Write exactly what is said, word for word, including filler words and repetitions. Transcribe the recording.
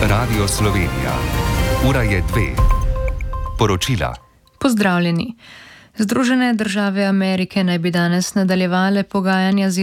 Radio Slovenija. Ura je dve. Poročila. Pozdravljeni. Združene države Amerike naj bi danes nadaljevale pogajanja z